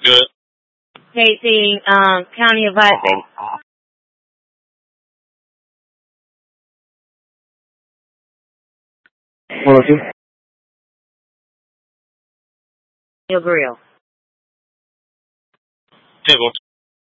Good. Casey, County of Hudson. Hello, two. Your grill. Table